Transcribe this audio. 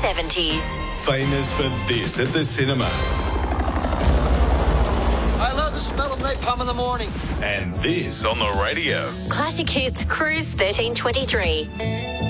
70s. Famous for this at the cinema. I love the smell of napalm in the morning. And this on the radio. Classic Hits Cruise 1323.